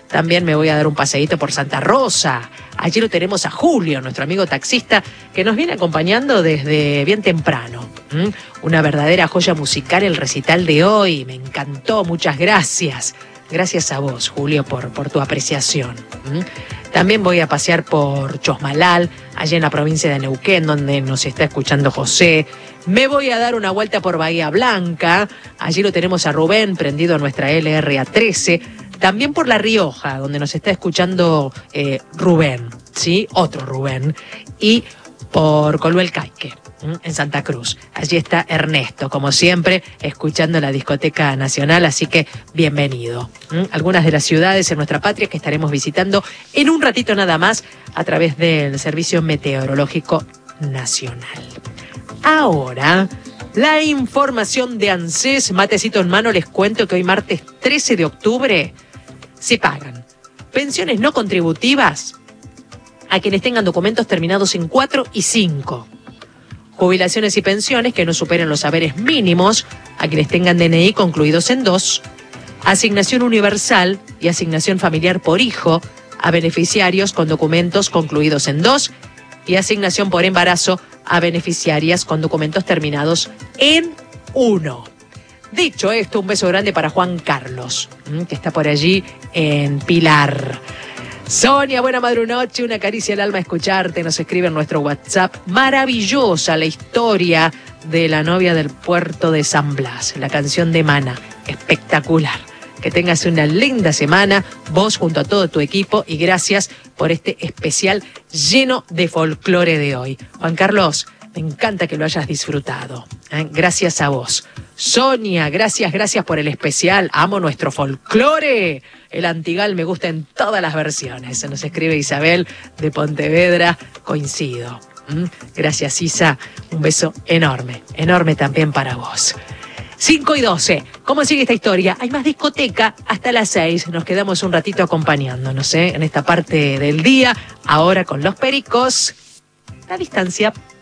También me voy a dar un paseíto por Santa Rosa. Allí lo tenemos a Julio, nuestro amigo taxista, que nos viene acompañando desde bien temprano. Una verdadera joya musical el recital de hoy. Me encantó, muchas gracias. Gracias a vos, Julio, por tu apreciación. También voy a pasear por Chosmalal, allá en la provincia de Neuquén, donde nos está escuchando José. Me voy a dar una vuelta por Bahía Blanca. Allí lo tenemos a Rubén, prendido a nuestra LRA13. También por La Rioja, donde nos está escuchando Rubén, ¿sí? Otro Rubén. Y por Coluel Caique, en Santa Cruz. Allí está Ernesto, como siempre, escuchando la Discoteca Nacional, así que bienvenido. Algunas de las ciudades en nuestra patria que estaremos visitando en un ratito nada más a través del Servicio Meteorológico Nacional. Ahora, la información de ANSES, matecito en mano, les cuento que hoy martes 13 de octubre se pagan pensiones no contributivas a quienes tengan documentos terminados en 4 y 5. Jubilaciones y pensiones que no superen los haberes mínimos a quienes tengan DNI concluidos en 2. Asignación universal y asignación familiar por hijo a beneficiarios con documentos concluidos en 2. Y asignación por embarazo a beneficiarias con documentos terminados en 1. Dicho esto, un beso grande para Juan Carlos, que está por allí en Pilar. Sonia, buena madrunoche, una caricia al alma escucharte, nos escribe en nuestro WhatsApp. Maravillosa la historia de la novia del puerto de San Blas, la canción de Mana, espectacular. Que tengas una linda semana, vos junto a todo tu equipo, y gracias por este especial lleno de folclore de hoy. Juan Carlos, me encanta que lo hayas disfrutado. Gracias a vos. Sonia, gracias por el especial. Amo nuestro folclore. El Antigal me gusta en todas las versiones. Se nos escribe Isabel de Pontevedra. Coincido. Gracias, Isa. Un beso enorme. Enorme también para vos. 5:12. ¿Cómo sigue esta historia? Hay más discoteca hasta las 6. Nos quedamos un ratito acompañándonos en esta parte del día. Ahora con los pericos. La distancia.